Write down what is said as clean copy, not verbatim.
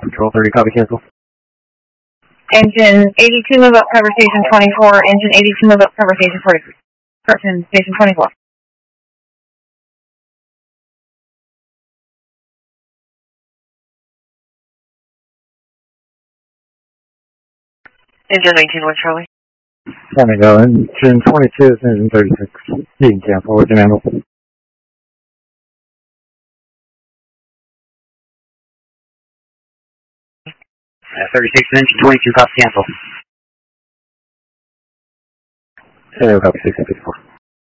Control 30, copy, cancel. Engine 82, move up, cover station 24. Engine 82, move up, cover station 43. Correction, station 24. Engine 19, what's Charlie? There we go. Engine 22 is engine 36. You can cancel with your handle. 36 engine 22, copy, cancel. Yeah, copy, 654.